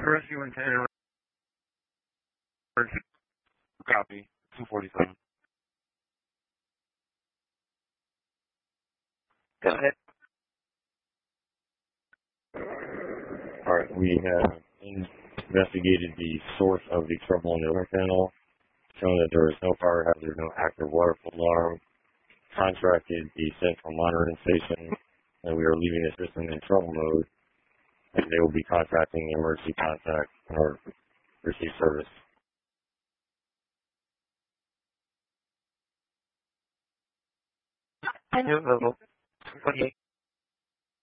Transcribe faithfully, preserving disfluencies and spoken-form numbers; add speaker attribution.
Speaker 1: Rescue intent. Copy. two forty-seven. Go ahead.
Speaker 2: All right, we have investigated the source of the trouble in the alarm panel, shown that there is no fire hazard, no active water flow alarm, contracted the central monitoring station, and we are leaving the system in trouble mode, and they will be contacting the emergency contact or receive service.
Speaker 1: I know, level twenty-eight.